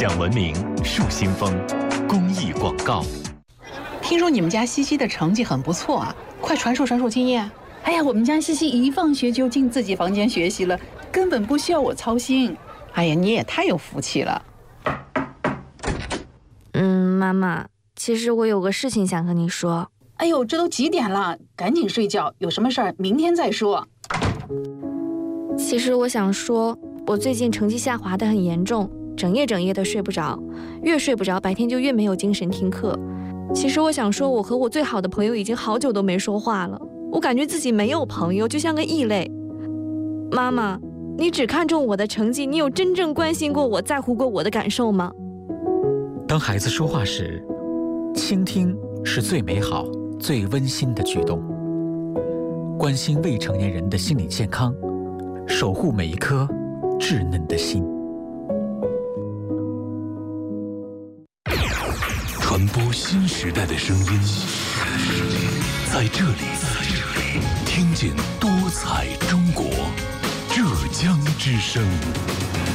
享文明树新风公益广告。 听说你们家西西的成绩很不错啊，快传授经验。 哎呀，我们家西西一放学就进自己房间学习了，根本不需要我操心。 哎呀，你也太有福气了。 妈妈，其实我有个事情想和你说。 哎呦，这都几点了？赶紧睡觉，有什么事儿明天再说。 其实我想说，我最近成绩下滑得很严重，整夜的睡不着，越睡不着，白天就越没有精神听课。其实我想说，我和我最好的朋友已经好久都没说话了，我感觉自己没有朋友，就像个异类。妈妈，你只看重我的成绩，你有真正关心过我，在乎过我的感受吗？ 当孩子说话时，倾听是最美好、最温馨的举动。关心未成年人的心理健康，守护每一颗稚嫩的心。 传播新时代的声音，在这里，听见多彩中国，浙江之声。